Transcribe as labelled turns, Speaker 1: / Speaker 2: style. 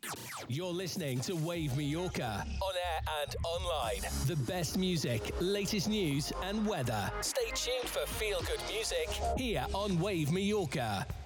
Speaker 1: You're listening to Wave Mallorca, on air and online. The best music, latest news and weather. Stay tuned for feel-good music here on Wave Mallorca.